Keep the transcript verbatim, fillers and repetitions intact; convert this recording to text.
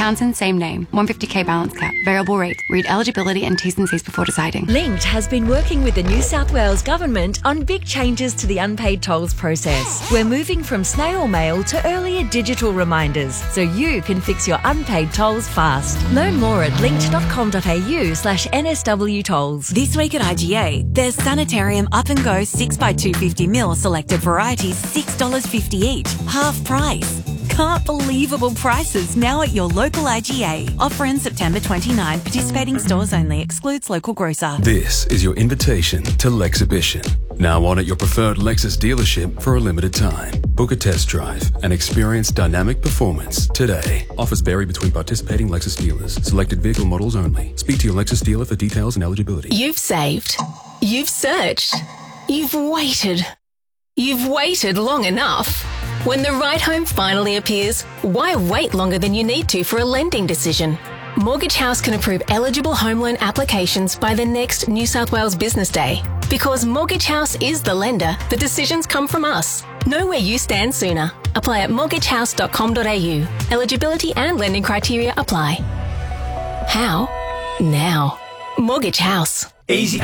Townsend, same name. one hundred fifty K balance cap. Variable rate. Read eligibility and T's and C's before deciding. Linked has been working with the New South Wales Government on big changes to the unpaid tolls process. We're moving from snail mail to earlier digital reminders so you can fix your unpaid tolls fast. Learn more at linked.com.au slash NSW tolls. This week at I G A, there's Sanitarium Up and Go six by two hundred fifty milliliter selected varieties, six dollars fifty each, half price. Can't believable prices now at your local I G A. Offer in September twenty-ninth. Participating stores only. Excludes local grocer. This is your invitation to Lexhibition. Now on at your preferred Lexus dealership for a limited time. Book a test drive and experience dynamic performance today. Offers vary between participating Lexus dealers. Selected vehicle models only. Speak to your Lexus dealer for details and eligibility. You've saved. You've searched. You've waited. You've waited long enough. When the right home finally appears, why wait longer than you need to for a lending decision? Mortgage House can approve eligible home loan applications by the next New South Wales Business Day. Because Mortgage House is the lender, the decisions come from us. Know where you stand sooner. Apply at mortgage house dot com dot a u. Eligibility and lending criteria apply. How? Now. Mortgage House. Easy